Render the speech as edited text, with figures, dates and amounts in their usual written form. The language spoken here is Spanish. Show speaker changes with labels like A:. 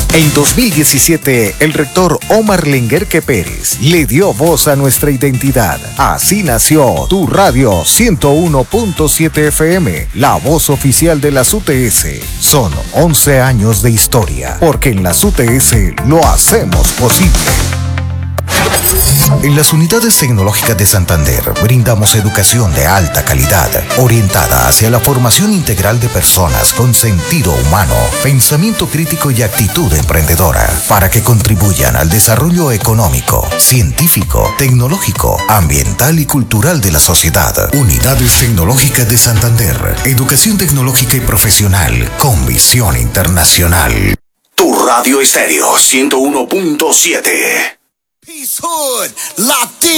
A: En 2017, el rector Omar Lenguerque Pérez le dio voz a nuestra identidad. Así nació Tu Radio 101.7 FM, la voz oficial de las UTS. Son 11 años de historia, porque en las UTS lo hacemos posible. En las unidades tecnológicas de Santander brindamos educación de alta calidad, orientada hacia la formación integral de personas con sentido humano, pensamiento crítico y actitud emprendedora, para que contribuyan al desarrollo económico, científico, tecnológico, ambiental y cultural de la sociedad. Unidades tecnológicas de Santander, educación tecnológica y profesional con visión internacional.
B: Tu Radio Estéreo 101.7.
C: Peace Hood, Latin.